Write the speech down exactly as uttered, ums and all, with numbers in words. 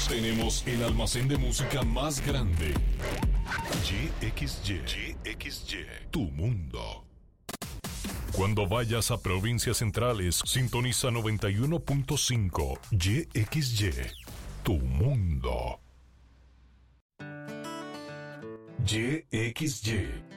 tenemos el almacén de música más grande. Y X Y, Y X Y, tu mundo. Cuando vayas a provincias centrales, sintoniza noventa y uno punto cinco Y X Y, tu mundo. Y X Y.